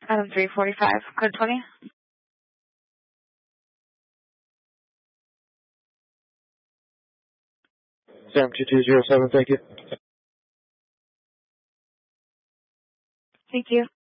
Item 345, code 20. Sam 2207, thank you. Thank you.